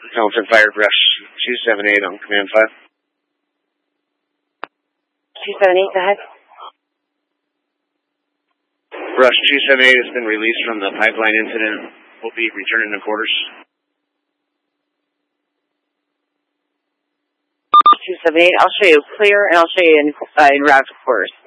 Hamilton Fire, Brush 278 on Command 5. 278, go ahead. Brush 278 has been released from the pipeline incident. We'll be returning to quarters. 278, I'll show you clear and I'll show you in route to quarters.